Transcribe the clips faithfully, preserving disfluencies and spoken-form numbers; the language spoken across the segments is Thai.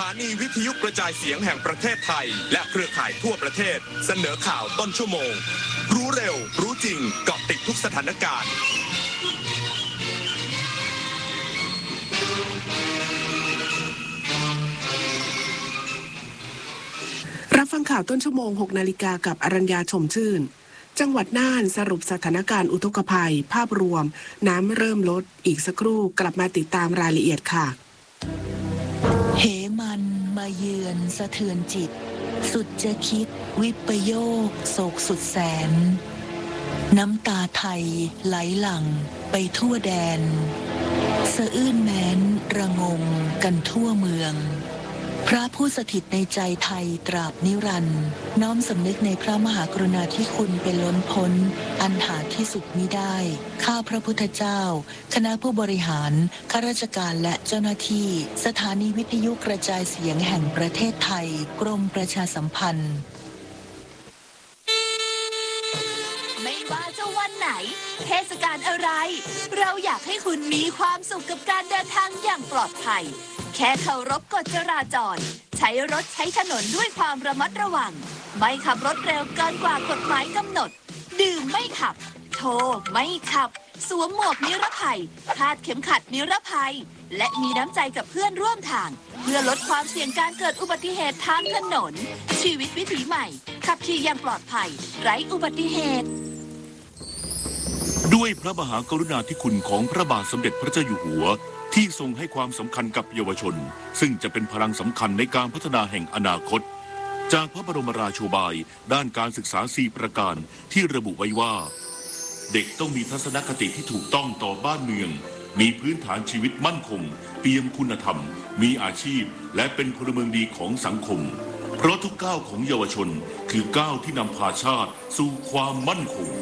านีวิทยุกระจายเสียงแห่งประเทศไทยและเครือข่ายทั่วประเทศเสนอข่าวต้นชั่วโมงรู้เร็วรู้จริงเกาะติดทุกสถานการณ์รับฟังข่าวต้นชั่วโมงหกนาฬิกากับอรัญญาชมชื่นจังหวัดน่านสรุปสถานการณ์อุทกภัยภาพรวมน้ำเริ่มลดอีกสักครู่กลับมาติดตามรายละเอียดค่ะเหมันมาเยือนสะเทือนจิตสุดจะคิดวิปโยคโศกสุดแสนน้ำตาไทยไหลหลั่งไปทั่วแดนสะอื้นแม้นระงงกันทั่วเมืองพระผู้สถิตในใจไทยตราบนิรันดร์น้อมสำนึกในพระมหากรุณาธิคุณเป็นล้นพ้นอันหาที่สุดมิได้ข้าพระพุทธเจ้าคณะผู้บริหารข้าราชการและเจ้าหน้าที่สถานีวิทยุกระจายเสียงแห่งประเทศไทยกรมประชาสัมพันธ์ไม่ว่าจะวันไหนเทศกาลอะไรเราอยากให้คุณมีความสุขกับการเดินทางอย่างปลอดภัยแค่เคารพกฎจราจรใช้รถใช้ถนนด้วยความระมัดระวังไม่ขับรถเร็วเกินกว่ากฎหมายกำหนดดื่มไม่ขับโทรไม่ขับสวมหมวกนิรภัยคาดเข็มขัดนิรภัยและมีน้ำใจกับเพื่อนร่วมทางเพื่อลดความเสี่ยงการเกิดอุบัติเหตุทางถนนชีวิตวิถีใหม่ขับขี่อย่างปลอดภัยไร้อุบัติเหตุด้วยพระมหากรุณาธิคุณของพระบาทสมเด็จพระเจ้าอยู่หัวที่ทรงให้ความสำคัญกับเยาวชนซึ่งจะเป็นพลังสำคัญในการพัฒนาแห่งอนาคตจากพระบรมราโชบายด้านการศึกษาสี่ประการที่ระบุไว้ว่าเด็กต้องมีทัศนคติที่ถูกต้องต่อบ้านเมืองมีพื้นฐานชีวิตมั่นคงเปี่ยมคุณธรรมมีอาชีพและเป็นพลเมืองดีของสังคมเพราะทุกก้าวของเยาวชนคือก้าวที่นำพาชาติสู่ความมั่นคง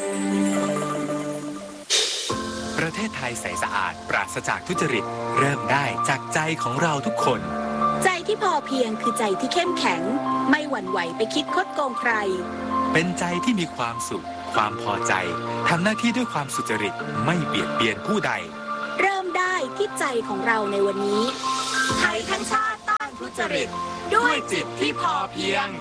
ประเทศไทยใสสะอาดปราศจากทุจริตเริ่มได้จากใจของเราทุกคนใจที่พอเพียงคือใจที่เข้มแข็งไม่หวั่นไหวไปคิดคดโกงใครเป็นใจที่มีความสุขความพอใจทำหน้าที่ด้วยความสุจริตไม่เบียดเบียนผู้ใดเริ่มได้ที่ใจของเราในวันนี้ไทยทั้งชาติต้านทุจริตด้วยจิตที่พอเพียง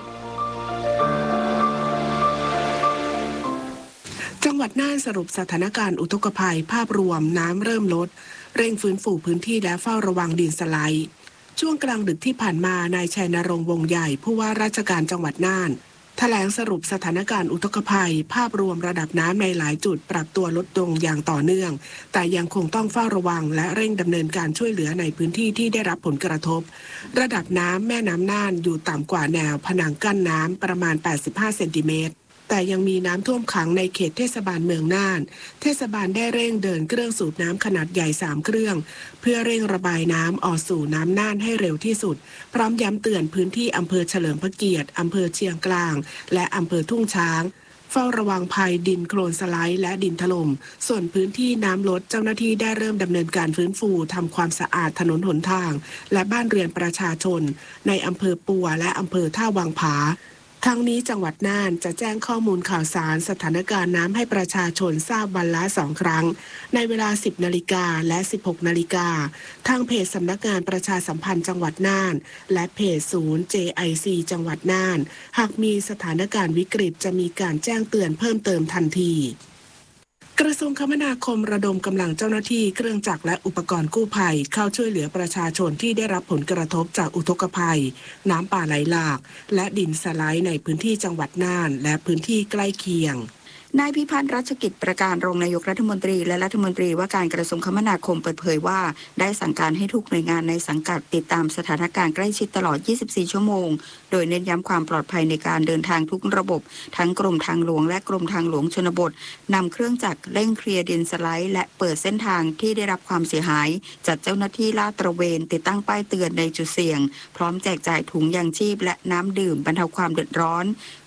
จังหวัดน่านสรุปสถานการณ์อุทกภัยภาพรวมน้ำเริ่มลดเร่งฟื้นฟูพื้นที่และเฝ้าระวังดินสไลด์ช่วงกลางดึกที่ผ่านมานายชัยนรงค์วงใหญ่ผู้ว่าราชการจังหวัดน่านแถลงสรุปสถานการณ์อุทกภัยภาพรวมระดับน้ำในหลายจุดปรับตัวลดลงอย่างต่อเนื่องแต่ยังคงต้องเฝ้าระวังและเร่งดำเนินการช่วยเหลือในพื้นที่ที่ได้รับผลกระทบระดับน้ำแม่น้ำน่านอยู่ต่ำกว่าแนวผนังกั้นน้ำประมาณแปดสิบห้าเซนติเมตรแต่ยังมีน้ำท่วมขังในเขตเทศบาลเมืองน่านเทศบาลได้เร่งเดินเครื่องสูบน้ำขนาดใหญ่สามเครื่องเพื่อเร่งระบายน้ำออกสู่น้ำน่านให้เร็วที่สุดพร้อมย้ำเตือนพื้นที่อำเภอเฉลิมพระเกียรติอำเภอเชียงกลางและอำเภอทุ่งช้างเฝ้าระวังภัยดินโคลนสไลด์และดินถล่มส่วนพื้นที่น้ำลดเจ้าหน้าที่ได้เริ่มดำเนินการฟื้นฟูทำความสะอาดถนนหนทางและบ้านเรือนประชาชนในอำเภอปัวและอำเภอท่าวังผาทั้งนี้จังหวัดน่านจะแจ้งข้อมูลข่าวสารสถานการณ์น้ำให้ประชาชนทราบวันละสองครั้งในเวลา สิบนาฬิกาและ สิบหกนาฬิกาทางเพจสำนักงานประชาสัมพันธ์จังหวัดน่านและเพจศูนย์ เจ ไอ ซี จังหวัดน่านหากมีสถานการณ์วิกฤตจะมีการแจ้งเตือนเพิ่มเติมทันทีกระทรวงคมนาคมระดมกำลังเจ้าหน้าที่เครื่องจักรและอุปกรณ์กู้ภัยเข้าช่วยเหลือประชาชนที่ได้รับผลกระทบจากอุทกภัยน้ำป่าไหลหลากและดินสไลด์ในพื้นที่จังหวัดน่านและพื้นที่ใกล้เคียงนายพิพัฒน์รัชกิจประการรองนายกรัฐมนตรีและรัฐมนตรีว่าการกระทรวงคมนาคมเปิดเผยว่าได้สั่งการให้ทุกหน่วยงานในสังกัดติดตามสถานการณ์ใกล้ชิดตลอดยี่สิบสี่ชั่วโมงโดยเน้นย้ำความปลอดภัยในการเดินทางทุกระบบทั้งกรมทางหลวงและกรมทางหลวงชนบทนำเครื่องจักรเร่งเคลียร์ดินสไลด์และเปิดเส้นทางที่ได้รับความเสียหายจัดเจ้าหน้าที่ลาดตระเวนติดตั้งป้ายเตือนในจุดเสี่ยงพร้อมแจกจ่ายถุงยางชีพและน้ำดื่มบรรเทาความเดือดร้อน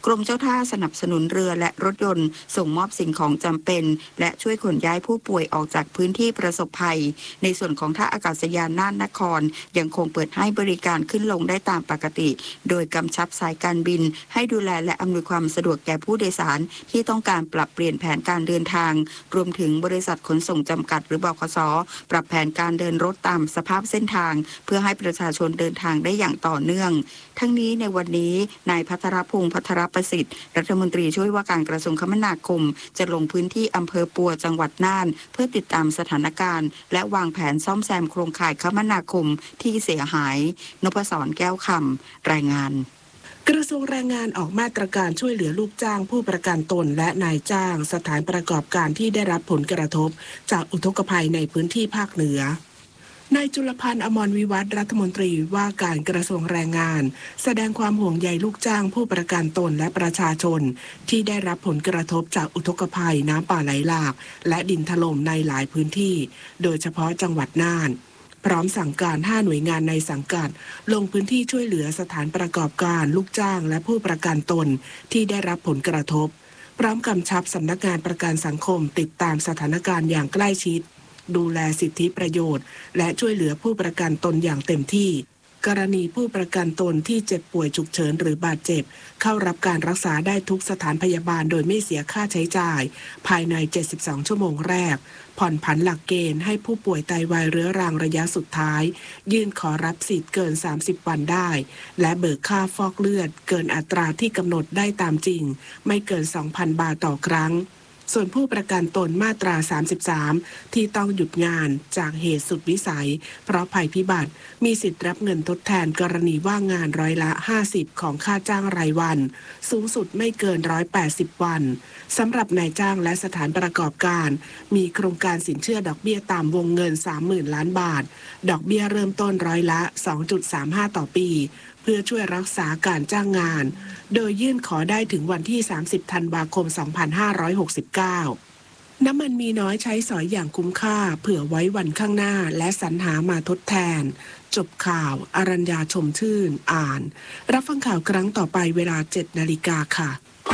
กรมเจ้าท่าสนับสนุนเรือและรถยนต์ส่งมอบสิ่งของจำเป็นและช่วยขนย้ายผู้ป่วยออกจากพื้นที่ประสบภัยในส่วนของท่าอากาศยานน่านนครยังคงเปิดให้บริการขึ้นลงได้ตามปกติโดยกำชับสายการบินให้ดูแลและอำนวยความสะดวกแก่ผู้โดยสารที่ต้องการปรับเปลี่ยนแผนการเดินทางรวมถึงบริษัทขนส่งจำกัดหรือบขส.ปรับแผนการเดินรถตามสภาพเส้นทางเพื่อให้ประชาชนเดินทางได้อย่างต่อเนื่องทั้งนี้ในวันนี้นายภัทรพงษ์ภัทรประสิทธิ์รัฐมนตรีช่วยว่าการกระทรวงคมนาคมจะลงพื้นที่อำเภอปัวจังหวัดน่านเพื่อติดตามสถานการณ์และวางแผนซ่อมแซมโครงข่ายคมนาคมที่เสียหายนพศรแก้วคำรายงานกระทรวงแรงงานออกมาตรการช่วยเหลือลูกจ้างผู้ประกันตนและนายจ้างสถานประกอบการที่ได้รับผลกระทบจากอุทกภัยในพื้นที่ภาคเหนือนายจุลพันธ์อมรวิวัฒน์รัฐมนตรีว่าการกระทรวงแรงงานแสดงความห่วงใยลูกจ้างผู้ประกันตนและประชาชนที่ได้รับผลกระทบจากอุทกภัยน้ำป่าไหลหลากและดินถล่มในหลายพื้นที่โดยเฉพาะจังหวัดน่านพร้อมสั่งการห้าหน่วยงานในสังกัดลงพื้นที่ช่วยเหลือสถานประกอบการลูกจ้างและผู้ประกันตนที่ได้รับผลกระทบพร้อมกำชับสำนักงานประกันสังคมติดตามสถานการณ์อย่างใกล้ชิดดูแลสิทธิประโยชน์และช่วยเหลือผู้ประกันตนอย่างเต็มที่กรณีผู้ประกันตนที่เจ็บป่วยฉุกเฉินหรือบาดเจ็บเข้ารับการรักษาได้ทุกสถานพยาบาลโดยไม่เสียค่าใช้จ่ายภายในเจ็ดสิบสองชั่วโมงแรกผ่อนผันหลักเกณฑ์ให้ผู้ป่วยไตวายเรื้อรังระยะสุดท้ายยื่นขอรับสิทธิ์เกินสามสิบวันได้และเบิกค่าฟอกเลือดเกินอัตราที่กำหนดได้ตามจริงไม่เกิน สองพัน บาทต่อครั้งส่วนผู้ประกันตนมาตราสามสิบสามที่ต้องหยุดงานจากเหตุสุดวิสัยเพราะภัยพิบัติมีสิทธิ์รับเงินทดแทนกรณีว่างงานร้อยละห้าสิบของค่าจ้างรายวันสูงสุดไม่เกินหนึ่งร้อยแปดสิบวันสำหรับนายจ้างและสถานประกอบการมีโครงการสินเชื่อดอกเบี้ยตามวงเงิน สามหมื่น ล้านบาทดอกเบี้ยเริ่มต้นร้อยละ สองจุดสามห้า ต่อปีเพื่อช่วยรักษาการจ้างงานโดยยื่นขอได้ถึงวันที่สามสิบธันวาคมสองพันห้าร้อยหกสิบเก้าน้ำมันมีน้อยใช้สอยอย่างคุ้มค่าเผื่อไว้วันข้างหน้าและสรรหามาทดแทนจบข่าวอรัญญาชมชื่นอ่านรับฟังข่าวครั้งต่อไปเวลา เจ็ดนาฬิกาค่ะ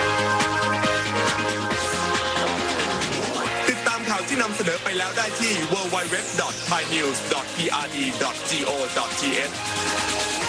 ติดตามข่าวที่นำเสนอไปแล้วได้ที่ ดับเบิลยู ดับเบิลยู ดับเบิลยู ดอท ไทยนิวส์ ดอท พี อาร์ ดี ดอท โก ดอท ที เอช